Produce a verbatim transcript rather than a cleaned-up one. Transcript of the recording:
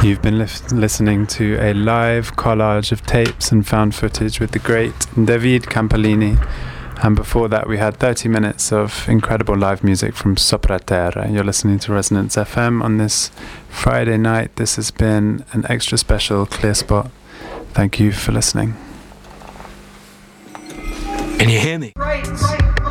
You've been lif- listening to a live collage of tapes and found footage with the great David Campolini. And before that, we had thirty minutes of incredible live music from Sopraterra. You're listening to Resonance F M on this Friday night. This has been an extra special Clear Spot. Thank you for listening. Can you hear me? Right, right.